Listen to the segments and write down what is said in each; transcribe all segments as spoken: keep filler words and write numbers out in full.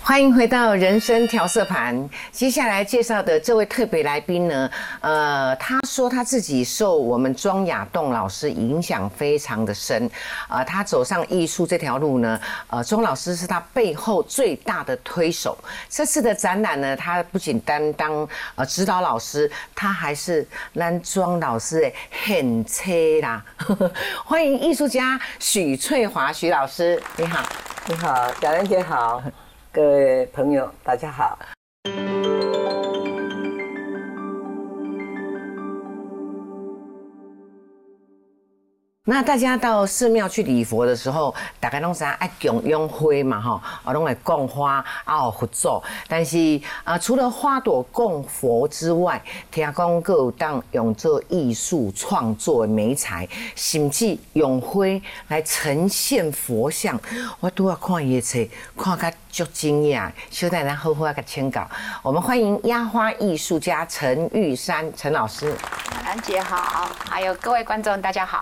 欢迎回到人生调色盘。接下来介绍的这位特别来宾呢，呃，他说他自己受我们庄雅栋老师影响非常的深，呃，他走上艺术这条路呢，呃，庄老师是他背后最大的推手。这次的展览呢，他不仅担当呃指导老师，他还是咱庄老师的很车啦。欢迎艺术家许翠华许老师，你好。 你好，雅兰姐好。各位朋友，大家好。 那大家到寺庙去礼佛的时候，大概拢是爱供用花嘛，吼，啊，拢会供花啊，有佛祖。但是啊，除了花朵供佛之外，听讲还有当用做艺术创作的媒材，甚至用花来呈现佛像。我拄啊看伊的册，看甲足惊讶。小等咱好好甲请教。我们欢迎压花艺术家陈玉珊陈老师。 兰姐好，还有各位观众大家好。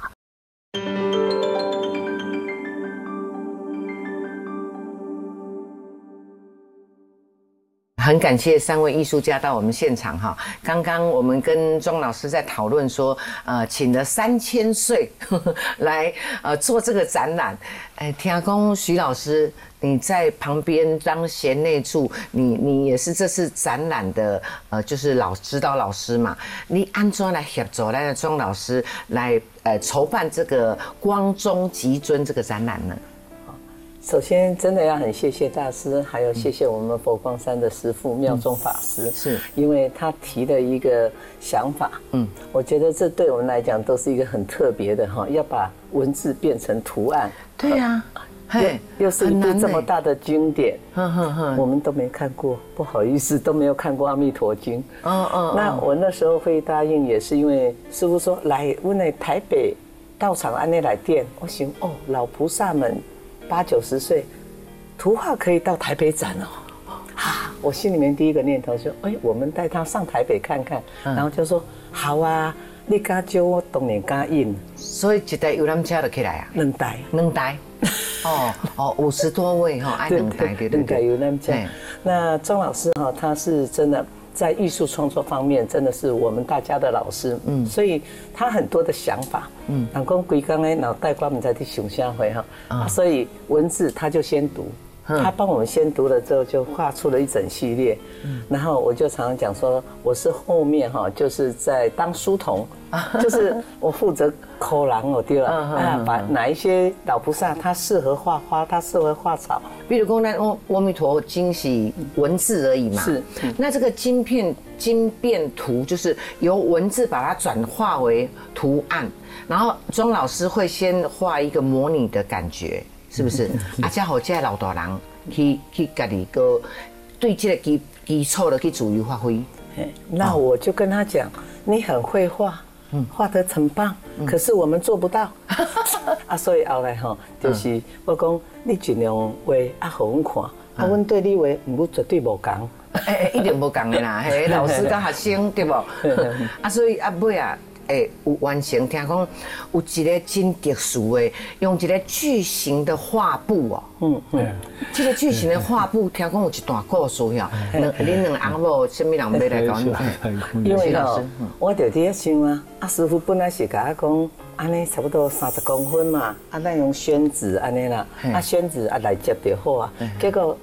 很感谢三位艺术家到我们现场哈。刚刚我们跟庄老师在讨论说，呃，请了三千岁来呃做这个展览。哎，听讲徐老师你在旁边当贤内助，你你也是这次展览的呃就是老指导老师嘛。你安怎来协助来庄老师来呃筹办这个光中极尊这个展览呢？ 首先，真的要很谢谢大师，还有谢谢我们佛光山的师父妙中法师， 是因为他提了一个想法，嗯，我觉得这对我们来讲都是一个很特别的哈，要把文字变成图案。 对呀、啊，嘿， 又是一部这么大的经典， 哼哼哼， 我们都没看过，不好意思，都没有看过《阿弥陀经》。嗯嗯，那我那时候会答应，也是因为师父说来，我来台北道场安内来店，我想哦，老菩萨们。八九十岁，图画可以到台北展哦，啊！我心里面第一个念头说，哎，我们带他上台北看看，嗯、然后就说好啊，你敢招我当然敢印。 所以一台游览车就起来啊， 两台， 两台，哦哦，五十多位哈，爱两台对对对， 两台游览车。那庄老师哈，他是真的。在艺术创作方面，真的是我们大家的老师，嗯，所以他很多的想法，嗯，人讲规工的脑袋瓜唔知在想啥会哈，啊，所以文字他就先读，他帮我们先读了之后，就画出了一整系列，嗯，然后我就常常讲说，我是后面哈，就是在当书童，就是我负责口狼哦，对了，啊，把哪一些老菩萨他适合画花，他适合画草。 比如说，那阿阿弥陀经是文字而已嘛。是。那这个金片金变图，就是由文字把它转化为图案，然后庄老师会先画一个模拟的感觉，是不是？啊，才好这老大人去去家己个对这个基基础的去自由发挥。 那我就跟他讲，你很会画。画得很棒，嗯、可是我们做不到啊，所以后来吼，就是我讲你尽量画啊，互阮看，啊，阮对你画，唔过绝对无共， 哎，一定无共的啦，嘿，老师甲学生对不？啊，所以啊尾啊，诶，有完成，听讲有一个真特殊的，用一个巨型的画布哦，嗯嗯，这个巨型的画布，听讲有一段故事哟，恁恁两阿某什么人要来讲？ 因为吼，我就伫遐想啊，啊师傅本来是甲我讲，安尼差不多三十公分嘛，啊咱用宣纸安尼啦，啊宣纸啊来接就好啊，结果